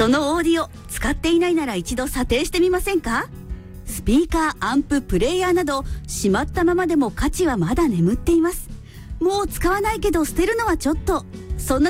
そのオーディオ使っていないなら一度査定してみませんか？スピーカー、アンプ、プレイヤーなどしまったままでも価値はまだ眠っています。もう使わないけど捨てるのはちょっと、そんな